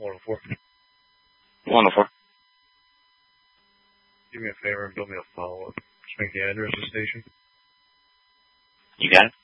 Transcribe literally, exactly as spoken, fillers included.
one oh four. one oh four. Do me a favor and build me a follow-up. Just make the address of the station. You got it?